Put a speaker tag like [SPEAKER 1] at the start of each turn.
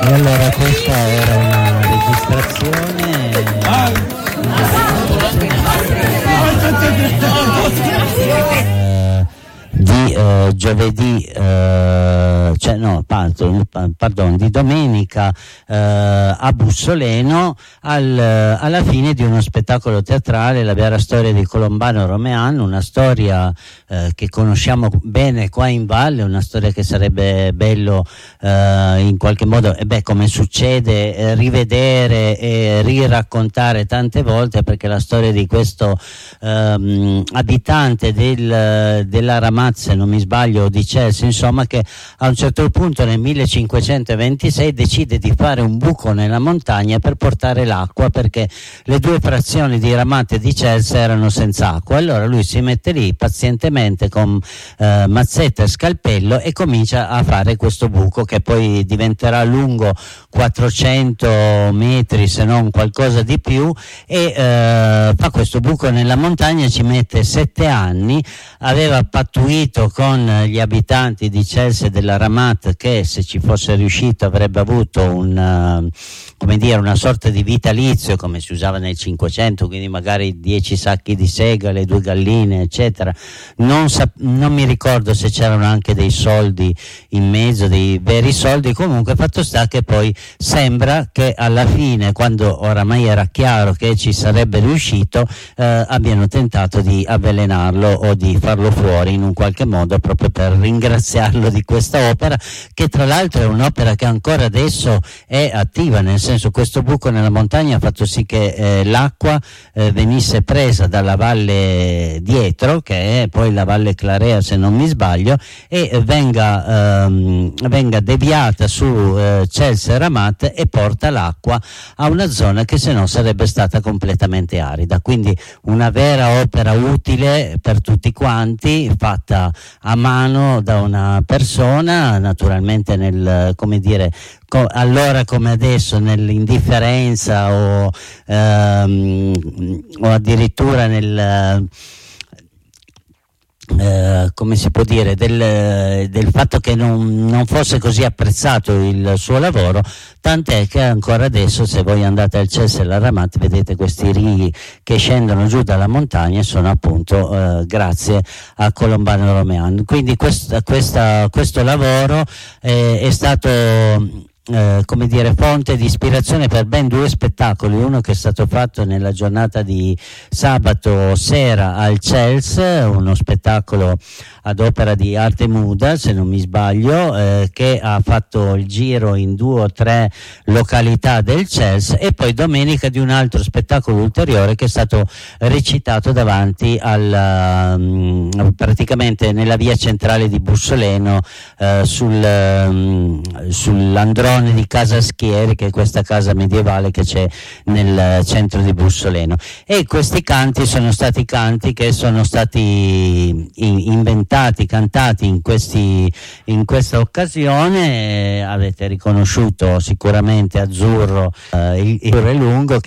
[SPEAKER 1] E allora questa era una registrazione di giovedì, di domenica a Bussoleno alla fine di uno spettacolo teatrale, La vera storia di Colombano Romean, una storia che conosciamo bene qua in valle, una storia che sarebbe bello in qualche modo, come succede, rivedere e riraccontare tante volte, perché la storia di questo abitante della Ramat, se non mi sbaglio, di Chelsea, insomma, che a un certo punto nel 1526 decide di fare un buco nella montagna per portare l'acqua, perché le due frazioni di Ramat e di Chelsea erano senza acqua. Allora lui si mette lì pazientemente con mazzetta e scalpello e comincia a fare questo buco, che poi diventerà lungo 400 metri, se non qualcosa di più, e fa questo buco nella montagna, ci mette 7 anni. Aveva pattuito con gli abitanti di Chelsea e della Ramat che se ci fosse riuscito avrebbe avuto una sorta di vitalizio, come si usava nel 500, quindi magari 10 sacchi di segale, 2 galline, eccetera. Non mi ricordo se c'erano anche dei soldi in mezzo, dei veri soldi. Comunque fatto sta che poi sembra che alla fine, quando oramai era chiaro che ci sarebbe riuscito, abbiano tentato di avvelenarlo o di farlo fuori in un qualche modo, proprio per ringraziarlo di questa opera, che tra l'altro è un'opera che ancora adesso è attiva, nel senso, questo buco nella montagna ha fatto sì che l'acqua venisse presa dalla valle dietro, che è poi la Valle Clarea se non mi sbaglio, e venga deviata su Chelsea e Ramat e porta l'acqua a una zona che se no sarebbe stata completamente arida. Quindi una vera opera utile per tutti quanti, fatta a mano da una persona, naturalmente allora come adesso nell'indifferenza o addirittura come si può dire, del fatto che non fosse così apprezzato il suo lavoro, tant'è che ancora adesso, se voi andate al Chelsea e alla Ramat, vedete questi righi che scendono giù dalla montagna, e sono appunto grazie a Colombano Romean. Quindi questo lavoro è stato fonte di ispirazione per ben 2 spettacoli, uno che è stato fatto nella giornata di sabato sera al Chelsea, uno spettacolo ad opera di Arte Muda, se non mi sbaglio, che ha fatto il giro in 2 o 3 località del Chelsea, e poi domenica di un altro spettacolo ulteriore che è stato recitato davanti praticamente nella via centrale di Bussoleno, sull'androne di Casa Schieri, che è questa casa medievale che c'è nel centro di Bussoleno. E questi canti sono stati canti che sono stati cantati in questa occasione. Avete riconosciuto sicuramente Azzurro, il Re Lungo,